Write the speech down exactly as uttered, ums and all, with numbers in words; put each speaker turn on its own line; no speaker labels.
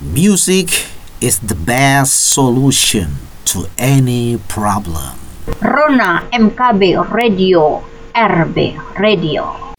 Music is the best solution to any problem.
Rona M K B Radio, R B Radio.